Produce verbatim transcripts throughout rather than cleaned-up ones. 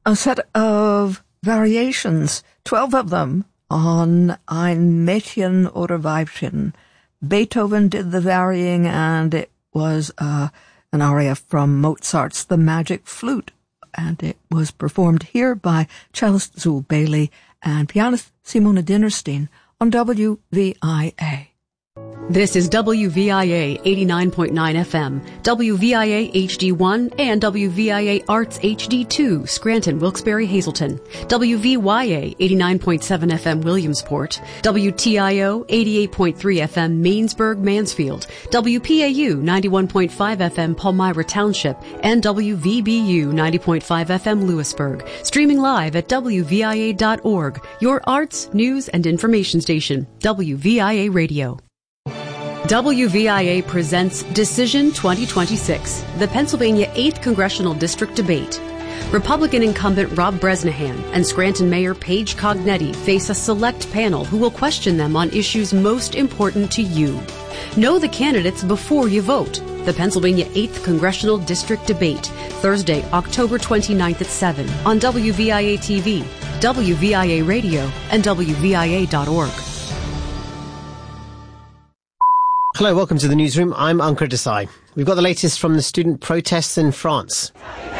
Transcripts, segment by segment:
a set of variations, twelve of them, on Ein Mädchen oder Weibchen. Beethoven did the varying, and it was uh, an aria from Mozart's The Magic Flute, and it was performed here by cellist Zul Bailey and pianist Simona Dinnerstein on W V I A. This is W V I A eighty-nine point nine F M, W V I A H D one, and W V I A Arts H D two, Scranton, Wilkes-Barre, Hazleton, W V Y A eighty-nine point seven F M, Williamsport, W T I O eighty-eight point three F M, Mainsburg, Mansfield, W P A U ninety-one point five F M, Palmyra Township, and W V B U ninety point five F M, Lewisburg. Streaming live at W V I A dot org, your arts, news, and information station, W V I A Radio. W V I A presents Decision twenty twenty-six, the Pennsylvania eighth Congressional District Debate. Republican incumbent Rob Bresnahan and Scranton Mayor Paige Cognetti face a select panel who will question them on issues most important to you. Know the candidates before you vote. The Pennsylvania eighth Congressional District Debate, Thursday, October twenty-ninth at seven on W V I A T V, W V I A Radio, and W V I A dot org. Hello, welcome to the newsroom. I'm Ankur Desai. We've got the latest from the student protests in France.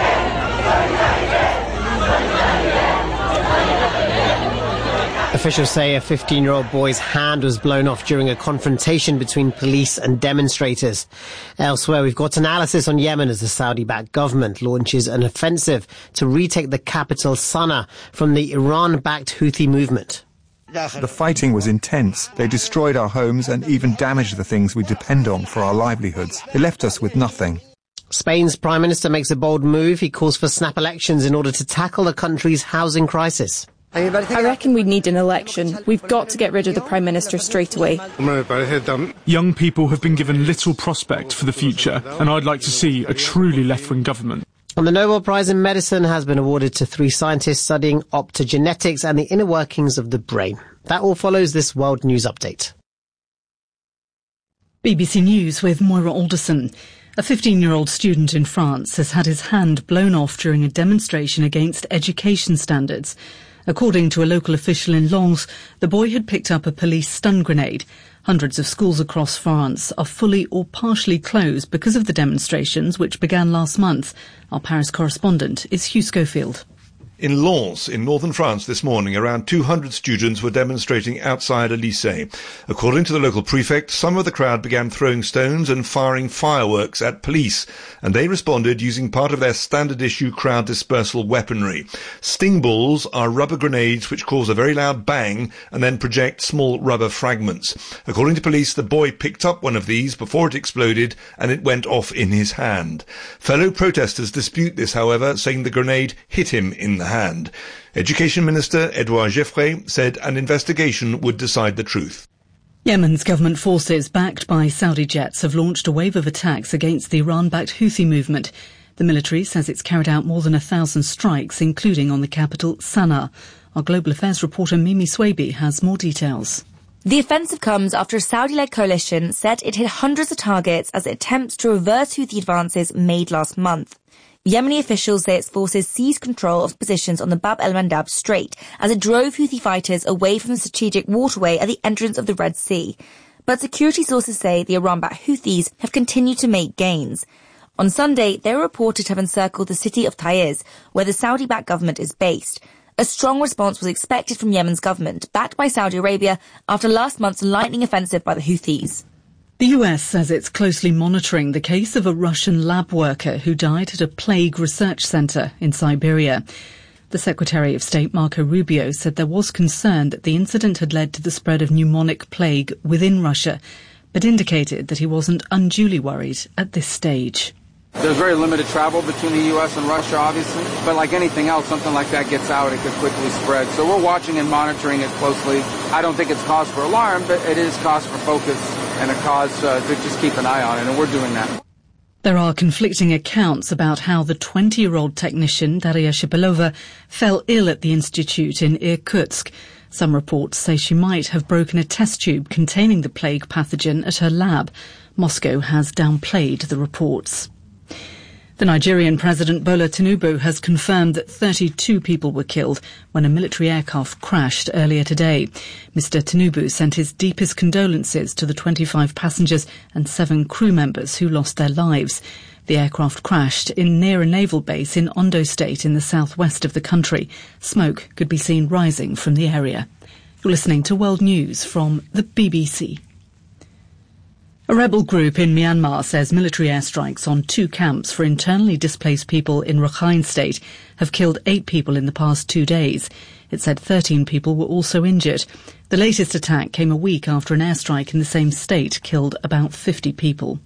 Officials say a fifteen-year-old boy's hand was blown off during a confrontation between police and demonstrators. Elsewhere, we've got analysis on Yemen as the Saudi-backed government launches an offensive to retake the capital Sana'a from the Iran-backed Houthi movement. The fighting was intense. They destroyed our homes and even damaged the things we depend on for our livelihoods. They left us with nothing. Spain's Prime Minister makes a bold move. He calls for snap elections in order to tackle the country's housing crisis. I reckon we need an election. We've got to get rid of the Prime Minister straight away. Young people have been given little prospect for the future, and I'd like to see a truly left-wing government. And the Nobel Prize in Medicine has been awarded to three scientists studying optogenetics and the inner workings of the brain. That all follows this World News Update. B B C News with Moira Alderson. A fifteen-year-old student in France has had his hand blown off during a demonstration against education standards. According to a local official in Lens, the boy had picked up a police stun grenade. Hundreds of schools across France are fully or partially closed because of the demonstrations which began last month. Our Paris correspondent is Hugh Schofield. In Lens, in northern France this morning, around two hundred students were demonstrating outside a lycée. According to the local prefect, some of the crowd began throwing stones and firing fireworks at police, and they responded using part of their standard-issue crowd dispersal weaponry. Sting balls are rubber grenades which cause a very loud bang and then project small rubber fragments. According to police, the boy picked up one of these before it exploded, and it went off in his hand. Fellow protesters dispute this, however, saying the grenade hit him in the hand. Education Minister Edouard Geoffrey said an investigation would decide the truth. Yemen's government forces, backed by Saudi jets, have launched a wave of attacks against the Iran-backed Houthi movement. The military says it's carried out more than a thousand strikes, including on the capital Sana'a. Our global affairs reporter Mimi Swaby has more details. The offensive comes after a Saudi-led coalition said it hit hundreds of targets as it attempts to reverse Houthi advances made last month. Yemeni officials say its forces seized control of positions on the Bab el-Mandab Strait as it drove Houthi fighters away from the strategic waterway at the entrance of the Red Sea. But security sources say the Iran-backed Houthis have continued to make gains. On Sunday, they were reported to have encircled the city of Taiz, where the Saudi-backed government is based. A strong response was expected from Yemen's government, backed by Saudi Arabia, after last month's lightning offensive by the Houthis. The U S says it's closely monitoring the case of a Russian lab worker who died at a plague research centre in Siberia. The Secretary of State, Marco Rubio, said there was concern that the incident had led to the spread of pneumonic plague within Russia, but indicated that he wasn't unduly worried at this stage. There's very limited travel between the U S and Russia, obviously, but like anything else, something like that gets out, it could quickly spread. So we're watching and monitoring it closely. I don't think it's cause for alarm, but it is cause for focus and a cause uh, to just keep an eye on it, and we're doing that. There are conflicting accounts about how the twenty-year-old technician, Daria Shipilova, fell ill at the institute in Irkutsk. Some reports say she might have broken a test tube containing the plague pathogen at her lab. Moscow has downplayed the reports. The Nigerian President Bola Tinubu has confirmed that thirty-two people were killed when a military aircraft crashed earlier today. Mister Tinubu sent his deepest condolences to the twenty-five passengers and seven crew members who lost their lives. The aircraft crashed in near a naval base in Ondo State in the southwest of the country. Smoke could be seen rising from the area. You're listening to World News from the B B C. A rebel group in Myanmar says military airstrikes on two camps for internally displaced people in Rakhine State have killed eight people in the past two days. It said thirteen people were also injured. The latest attack came a week after an airstrike in the same state killed about fifty people.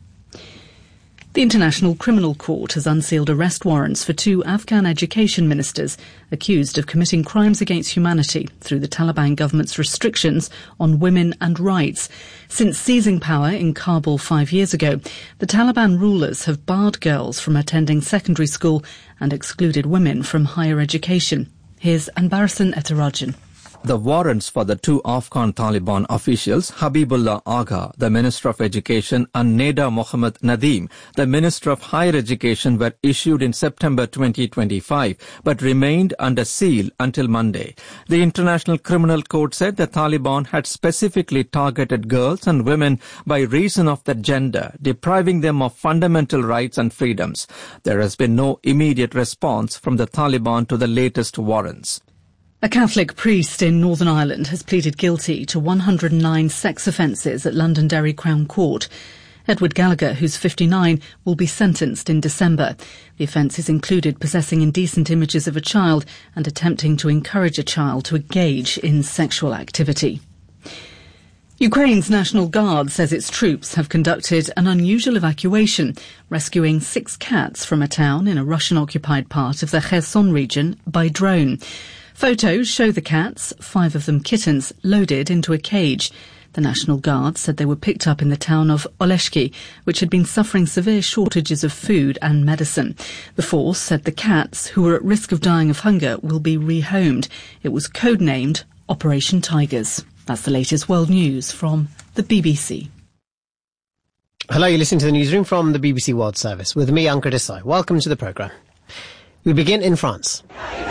The International Criminal Court has unsealed arrest warrants for two Afghan education ministers accused of committing crimes against humanity through the Taliban government's restrictions on women and rights. Since seizing power in Kabul five years ago, the Taliban rulers have barred girls from attending secondary school and excluded women from higher education. Here's Anbarasan Etarajan. The warrants for the two Afghan Taliban officials, Habibullah Agha, the Minister of Education, and Neda Mohammad Nadeem, the Minister of Higher Education, were issued in September twenty twenty-five, but remained under seal until Monday. The International Criminal Court said the Taliban had specifically targeted girls and women by reason of their gender, depriving them of fundamental rights and freedoms. There has been no immediate response from the Taliban to the latest warrants. A Catholic priest in Northern Ireland has pleaded guilty to one hundred nine sex offences at Londonderry Crown Court. Edward Gallagher, who's fifty-nine, will be sentenced in December. The offences included possessing indecent images of a child and attempting to encourage a child to engage in sexual activity. Ukraine's National Guard says its troops have conducted an unusual evacuation, rescuing six cats from a town in a Russian-occupied part of the Kherson region by drone. Photos show the cats, five of them kittens, loaded into a cage. The National Guard said they were picked up in the town of Oleshki, which had been suffering severe shortages of food and medicine. The force said the cats, who were at risk of dying of hunger, will be rehomed. It was codenamed Operation Tigers. That's the latest world news from the B B C. Hello, you're listening to the newsroom from the B B C World Service with me, Ankur Desai. Welcome to the programme. We begin in France.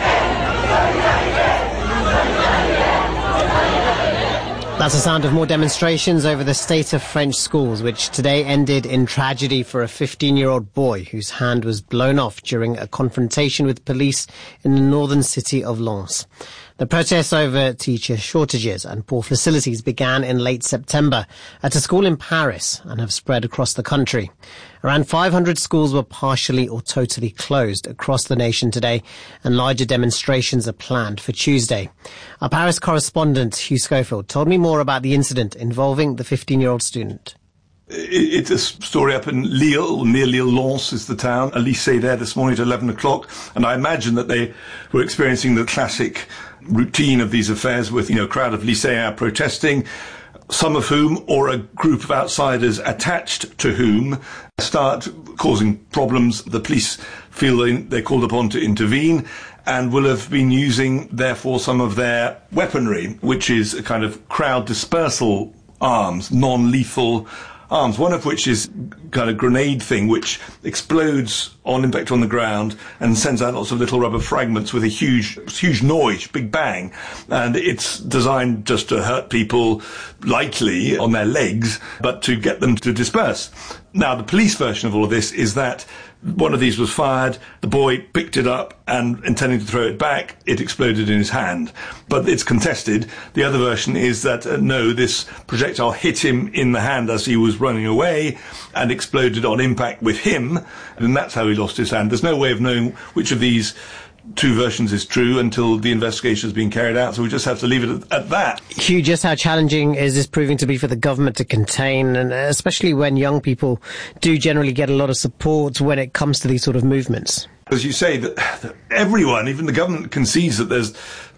That's the sound of more demonstrations over the state of French schools, which today ended in tragedy for a fifteen-year-old boy whose hand was blown off during a confrontation with police in the northern city of Lens. The protests over teacher shortages and poor facilities began in late September at a school in Paris and have spread across the country. Around five hundred schools were partially or totally closed across the nation today, and larger demonstrations are planned for Tuesday. Our Paris correspondent, Hugh Schofield, told me more about the incident involving the fifteen-year-old student. It's a story up in Lille, near Lille. Lens is the town. A lycée there this morning at eleven o'clock, and I imagine that they were experiencing the classic routine of these affairs with, you know, a crowd of lycéens protesting, some of whom, or a group of outsiders attached to whom, start causing problems. The police feel they're called upon to intervene and will have been using, therefore, some of their weaponry, which is a kind of crowd dispersal arms, non-lethal arms, one of which is kind of grenade thing which explodes on impact on the ground and sends out lots of little rubber fragments with a huge huge noise, big bang, and it's designed just to hurt people lightly on their legs but to get them to disperse. Now the police version of all of this is that one of these was fired, the boy picked it up and intending to throw it back, it exploded in his hand. But it's contested. The other version is that, uh, no, this projectile hit him in the hand as he was running away and exploded on impact with him, and that's how he lost his hand. There's no way of knowing which of these two versions is true until the investigation has been carried out, so we just have to leave it at, at that. Hugh, just how challenging is this proving to be for the government to contain, and especially when young people do generally get a lot of support when it comes to these sort of movements? As you say, that, that everyone, even the government, concedes that there's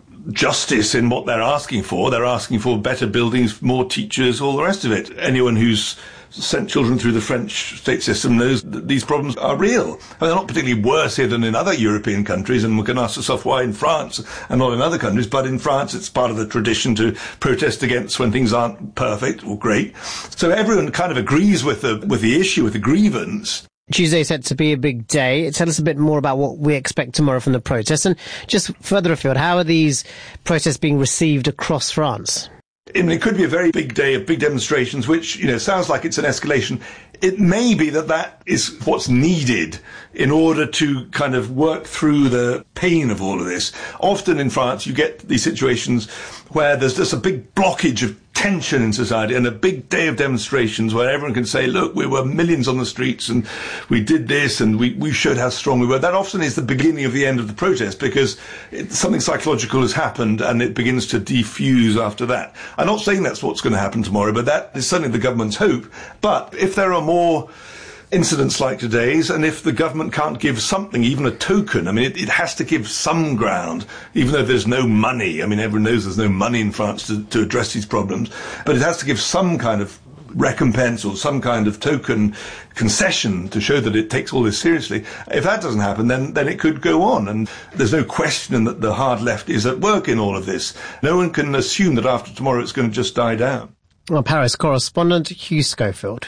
justice in what they're asking for. They're asking for better buildings, more teachers, all the rest of it. Anyone who's sent children through the French state system knows that these problems are real. I mean, they're not particularly worse here than in other European countries, and we can ask ourselves why in France and not in other countries, but in France it's part of the tradition to protest against when things aren't perfect or great. So everyone kind of agrees with the, with the issue, with the grievance. Tuesday is set to be a big day. Tell us a bit more about what we expect tomorrow from the protests. And just further afield, how are these protests being received across France? I mean, it could be a very big day of big demonstrations, which, you know, sounds like it's an escalation. It may be that that is what's needed in order to kind of work through the pain of all of this. Often in France, you get these situations where there's just a big blockage of tension in society and a big day of demonstrations where everyone can say, look, we were millions on the streets and we did this and we, we showed how strong we were. That often is the beginning of the end of the protest because it, something psychological has happened and it begins to defuse after that. I'm not saying that's what's going to happen tomorrow, but that is certainly the government's hope. But if there are more incidents like today's, and if the government can't give something, even a token, I mean, it, it has to give some ground, even though there's no money. I mean, everyone knows there's no money in France to, to address these problems, but it has to give some kind of recompense or some kind of token concession to show that it takes all this seriously. If that doesn't happen, then, then it could go on. And there's no question that the hard left is at work in all of this. No one can assume that after tomorrow it's going to just die down. Well, Paris correspondent Hugh Schofield.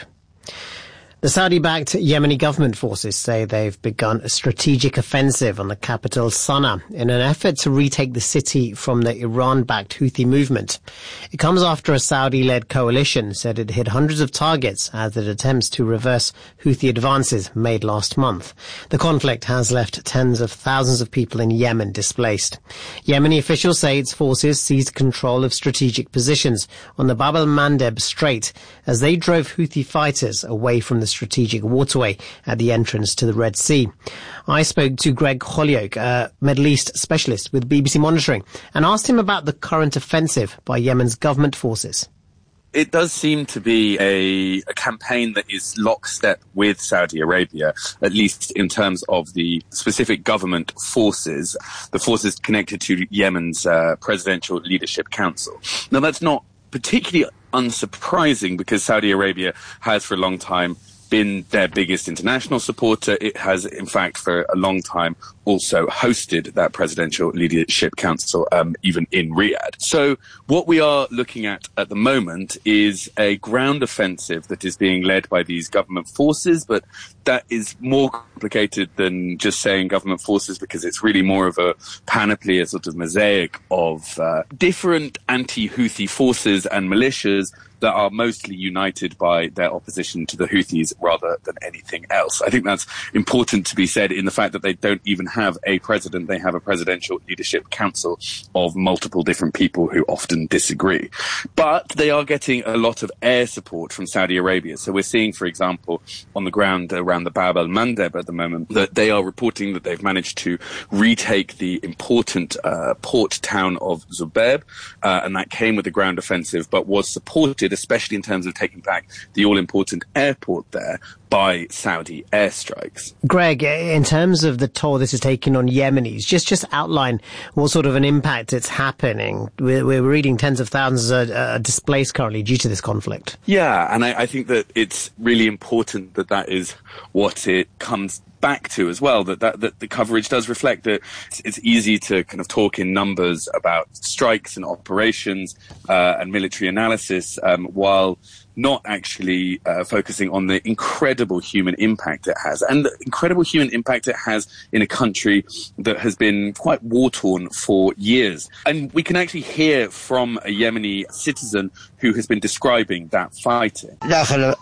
The Saudi-backed Yemeni government forces say they've begun a strategic offensive on the capital Sana'a in an effort to retake the city from the Iran-backed Houthi movement. It comes after a Saudi-led coalition said it hit hundreds of targets as it attempts to reverse Houthi advances made last month. The conflict has left tens of thousands of people in Yemen displaced. Yemeni officials say its forces seized control of strategic positions on the Bab el-Mandeb Strait as they drove Houthi fighters away from the strategic waterway at the entrance to the Red Sea. I spoke to Greg Holyoke, a Middle East specialist with B B C Monitoring, and asked him about the current offensive by Yemen's government forces. It does seem to be a, a campaign that is lockstep with Saudi Arabia, at least in terms of the specific government forces, the forces connected to Yemen's uh, Presidential Leadership Council. Now, that's not particularly unsurprising because Saudi Arabia has for a long time been their biggest international supporter. It has, in fact, for a long time also hosted that Presidential Leadership Council, um, even in Riyadh. So what we are looking at at the moment is a ground offensive that is being led by these government forces, but that is more complicated than just saying government forces because it's really more of a panoply, a sort of mosaic of uh, different anti-Houthi forces and militias that are mostly united by their opposition to the Houthis rather than anything else. I think that's important to be said in the fact that they don't even have a president. They have a Presidential Leadership Council of multiple different people who often disagree. But they are getting a lot of air support from Saudi Arabia. So we're seeing, for example, on the ground around the Bab el-Mandeb at the moment, that they are reporting that they've managed to retake the important uh, port town of Zubair, uh, and that came with a ground offensive, but was supported, especially in terms of taking back the all-important airport there, by Saudi airstrikes. Greg, in terms of the toll this is taking on Yemenis, just just outline what sort of an impact it's happening. We're, we're reading tens of thousands are, are displaced currently due to this conflict. Yeah, and I, I think that it's really important that that is what it comes back to as well, that, that, that the coverage does reflect that it's, it's easy to kind of talk in numbers about strikes and operations uh, and military analysis um, while not actually uh, focusing on the incredible human impact it has, and the incredible human impact it has in a country that has been quite war-torn for years. And we can actually hear from a Yemeni citizen who has been describing that fighting. The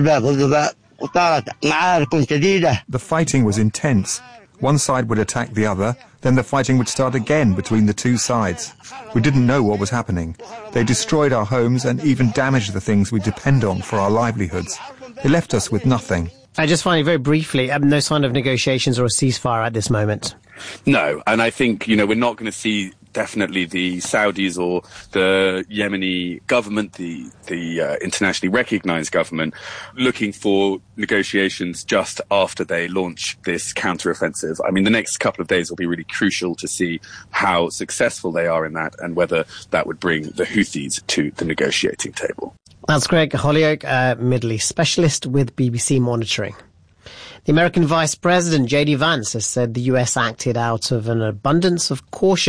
fighting was intense. One side would attack the other, then the fighting would start again between the two sides. We didn't know what was happening. They destroyed our homes and even damaged the things we depend on for our livelihoods. They left us with nothing. I just find it very briefly, um, no sign of negotiations or a ceasefire at this moment. No, and I think, you know, we're not going to see definitely the Saudis or the Yemeni government, the the uh, internationally recognized government, looking for negotiations just after they launch this counteroffensive. I mean, the next couple of days will be really crucial to see how successful they are in that and whether that would bring the Houthis to the negotiating table. That's Greg Holyoke, a Middle East specialist with B B C Monitoring. The American Vice President, J D Vance, has said the U S acted out of an abundance of caution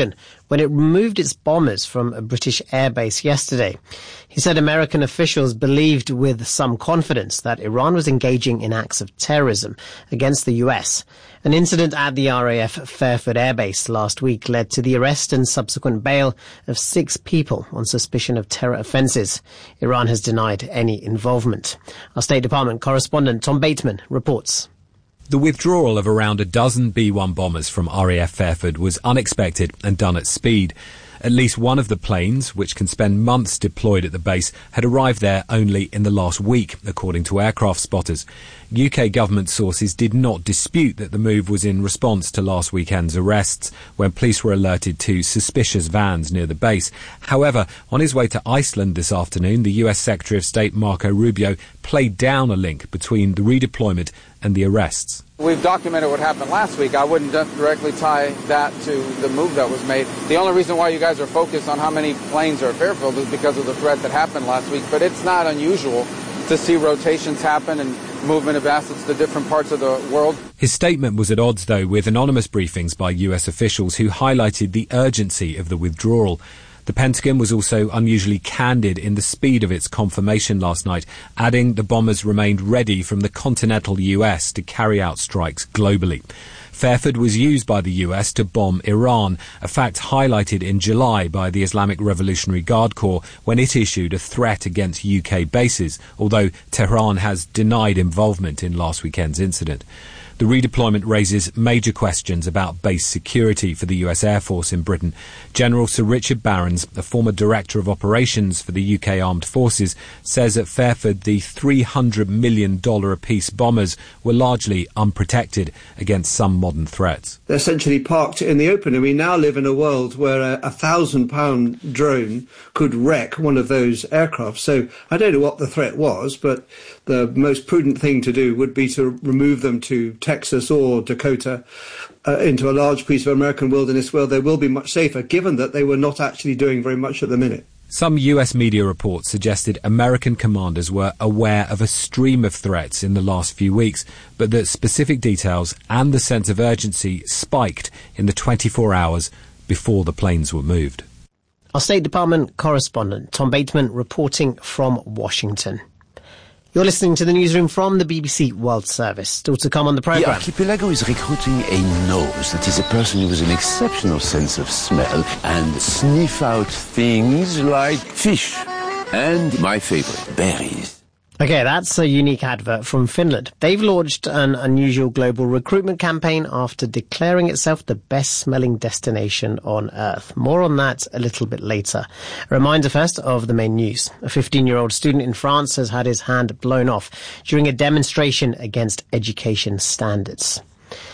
when it removed its bombers from a British airbase yesterday. He said American officials believed with some confidence that Iran was engaging in acts of terrorism against the U S. An incident at the R A F Fairford Air Base last week led to the arrest and subsequent bail of six people on suspicion of terror offences. Iran has denied any involvement. Our State Department correspondent Tom Bateman reports. The withdrawal of around a dozen B one bombers from R A F Fairford was unexpected and done at speed. At least one of the planes, which can spend months deployed at the base, had arrived there only in the last week, according to aircraft spotters. U K government sources did not dispute that the move was in response to last weekend's arrests, when police were alerted to suspicious vans near the base. However, on his way to Iceland this afternoon, the U S Secretary of State Marco Rubio played down a link between the redeployment and the arrests. We've documented what happened last week. I wouldn't directly tie that to the move that was made. The only reason why you guys are focused on how many planes are at Fairfield is because of the threat that happened last week. But it's not unusual to see rotations happen and movement of assets to different parts of the world. His statement was at odds, though, with anonymous briefings by U S officials who highlighted the urgency of the withdrawal. The Pentagon was also unusually candid in the speed of its confirmation last night, adding the bombers remained ready from the continental U S to carry out strikes globally. Fairford was used by the U S to bomb Iran, a fact highlighted in July by the Islamic Revolutionary Guard Corps when it issued a threat against U K bases, although Tehran has denied involvement in last weekend's incident. The redeployment raises major questions about base security for the U S Air Force in Britain. General Sir Richard Barrons, a former Director of Operations for the U K Armed Forces, says at Fairford the three hundred million dollars apiece bombers were largely unprotected against some modern threats. They're essentially parked in the open, and we now live in a world where a, a thousand-pound drone could wreck one of those aircraft. So I don't know what the threat was, but the most prudent thing to do would be to remove them to Texas or Dakota, uh, into a large piece of American wilderness where they will be much safer, given that they were not actually doing very much at the minute. Some U S media reports suggested American commanders were aware of a stream of threats in the last few weeks, but that specific details and the sense of urgency spiked in the twenty-four hours before the planes were moved. Our State Department correspondent Tom Bateman reporting from Washington. You're listening to the newsroom from the B B C World Service. Still to come on the programme. The archipelago is recruiting a nose. That is a person with an exceptional sense of smell and sniff out things like fish and, my favourite, berries. Okay, that's a unique advert from Finland. They've launched an unusual global recruitment campaign after declaring itself the best-smelling destination on Earth. More on that a little bit later. A reminder first of the main news. A fifteen-year-old student in France has had his hand blown off during a demonstration against education standards.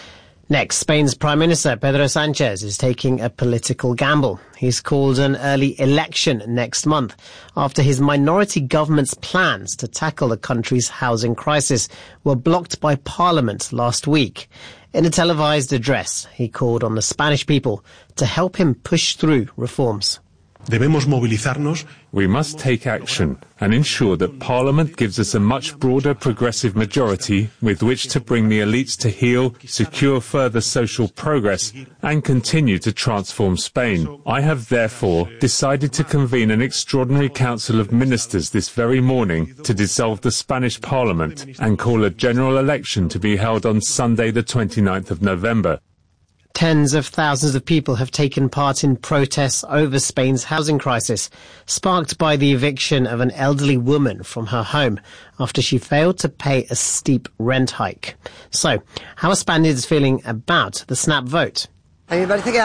Next, Spain's Prime Minister Pedro Sanchez is taking a political gamble. He's called an early election next month after his minority government's plans to tackle the country's housing crisis were blocked by Parliament last week. In a televised address, he called on the Spanish people to help him push through reforms. Debemos movilizarnos. We must take action and ensure that Parliament gives us a much broader progressive majority with which to bring the elites to heel, secure further social progress and continue to transform Spain. I have therefore decided to convene an extraordinary council of ministers this very morning to dissolve the Spanish Parliament and call a general election to be held on Sunday the twenty-ninth of November. Tens of thousands of people have taken part in protests over Spain's housing crisis, sparked by the eviction of an elderly woman from her home after she failed to pay a steep rent hike. So, how are Spaniards feeling about the snap vote? I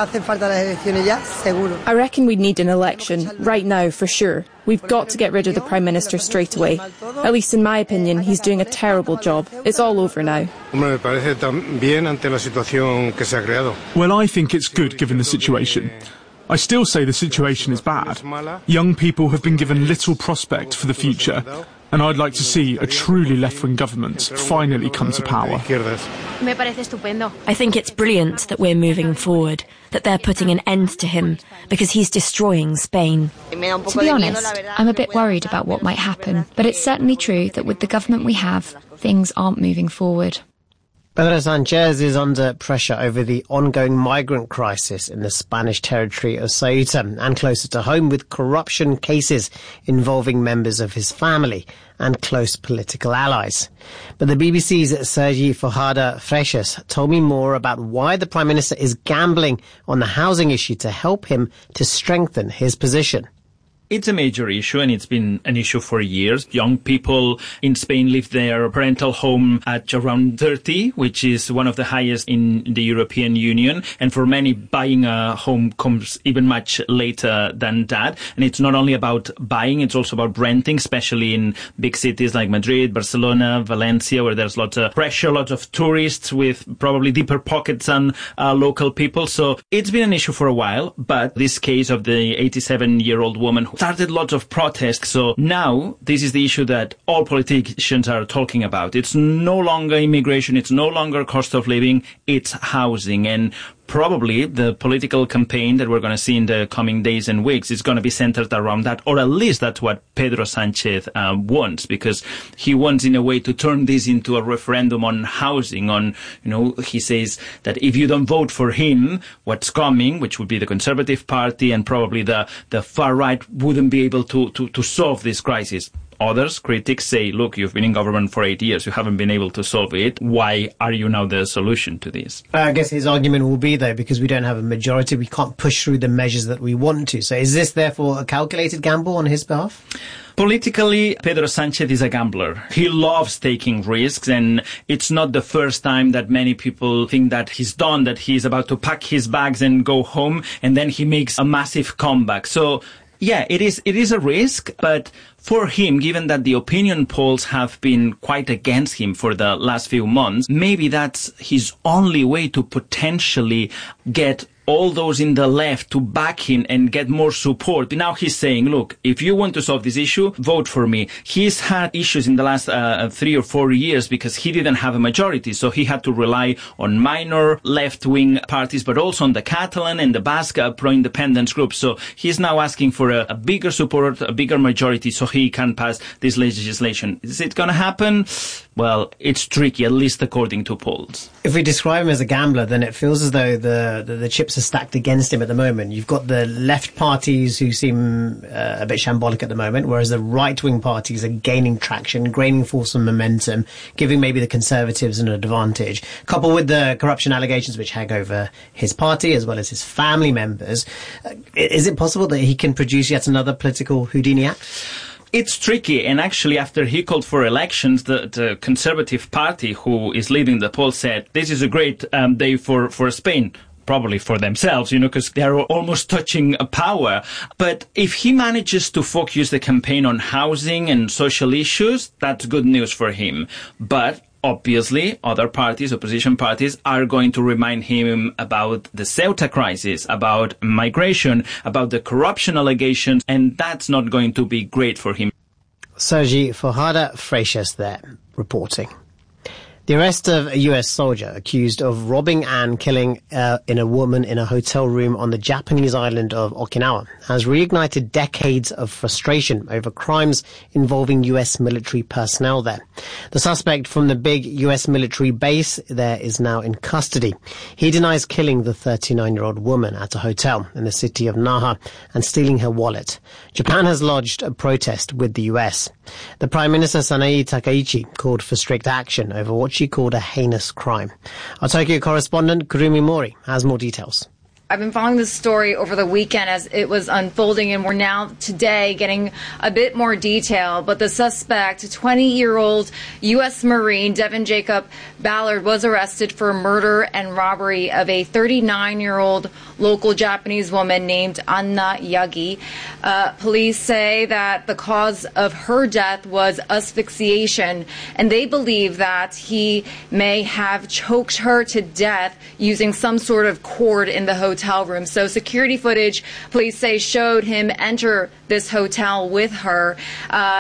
reckon we'd need an election, right now for sure. We've got to get rid of the Prime Minister straight away. At least in my opinion, he's doing a terrible job. It's all over now. Well, I think it's good given the situation. I still say the situation is bad. Young people have been given little prospect for the future, and I'd like to see a truly left-wing government finally come to power. I think it's brilliant that we're moving forward, that they're putting an end to him, because he's destroying Spain. To be honest, I'm a bit worried about what might happen, but it's certainly true that with the government we have, things aren't moving forward. Pedro Sanchez is under pressure over the ongoing migrant crisis in the Spanish territory of Ceuta and closer to home with corruption cases involving members of his family and close political allies. But the B B C's Sergi Forjada Freixas told me more about why the Prime Minister is gambling on the housing issue to help him to strengthen his position. It's a major issue, and it's been an issue for years. Young people in Spain leave their parental home at around thirty, which is one of the highest in the European Union. And for many, buying a home comes even much later than that. And it's not only about buying, it's also about renting, especially in big cities like Madrid, Barcelona, Valencia, where there's lots of pressure, lots of tourists with probably deeper pockets than uh, local people. So it's been an issue for a while. But this case of the eighty-seven-year-old woman who started lots of protests. So now this is the issue that all politicians are talking about. It's no longer immigration. It's no longer cost of living. It's housing. And probably the political campaign that we're going to see in the coming days and weeks is going to be centered around that, or at least that's what Pedro Sanchez uh, wants, because he wants in a way to turn this into a referendum on housing. On, you know, he says that if you don't vote for him, what's coming, which would be the Conservative Party and probably the, the far right, wouldn't be able to, to, to solve this crisis. Others, critics, say, look, you've been in government for eight years. You haven't been able to solve it. Why are you now the solution to this? I guess his argument will be, though, because we don't have a majority, we can't push through the measures that we want to. So is this, therefore, a calculated gamble on his behalf? Politically, Pedro Sanchez is a gambler. He loves taking risks, and it's not the first time that many people think that he's done, that he's about to pack his bags and go home, and then he makes a massive comeback. So, yeah, it is it is a risk, but for him, given that the opinion polls have been quite against him for the last few months, maybe that's his only way to potentially get all those in the left to back him and get more support. Now he's saying, look, if you want to solve this issue, vote for me. He's had issues in the last uh, three or four years because he didn't have a majority, so he had to rely on minor left-wing parties, but also on the Catalan and the Basque uh, pro-independence groups. So he's now asking for a, a bigger support, a bigger majority, so he can pass this legislation. Is it going to happen? Well, it's tricky, at least according to polls. If we describe him as a gambler, then it feels as though the, the, the chips are stacked against him at the moment. You've got the left parties who seem uh, a bit shambolic at the moment, whereas the right-wing parties are gaining traction, gaining force and momentum, giving maybe the Conservatives an advantage. Coupled with the corruption allegations which hang over his party as well as his family members, uh, is it possible that he can produce yet another political Houdini act? It's tricky, and actually after he called for elections, the, the Conservative Party, who is leading the poll, said this is a great um, day for, for Spain. Probably for themselves, you know, because they are almost touching power. But if he manages to focus the campaign on housing and social issues, that's good news for him. But obviously, other parties, opposition parties, are going to remind him about the Ceuta crisis, about migration, about the corruption allegations, and that's not going to be great for him. Sergi Forjada Freixas there, reporting. The arrest of a U S soldier accused of robbing and killing uh, in a woman in a hotel room on the Japanese island of Okinawa has reignited decades of frustration over crimes involving U S military personnel there. The suspect from the big U S military base there is now in custody. He denies killing the thirty-nine-year-old woman at a hotel in the city of Naha and stealing her wallet. Japan has lodged a protest with the U S. The Prime Minister Sanae Takaichi called for strict action over what she called a heinous crime. Our Tokyo correspondent Kurumi Mori has more details. I've been following this story over the weekend as it was unfolding, and we're now today getting a bit more detail. But the suspect, twenty-year-old U S Marine Devin Jacob Ballard, was arrested for murder and robbery of a thirty-nine-year-old local Japanese woman named Anna Yagi. Uh, police say that the cause of her death was asphyxiation, and they believe that he may have choked her to death using some sort of cord in the hotel room. So security footage, police say, showed him enter this hotel with her. Uh,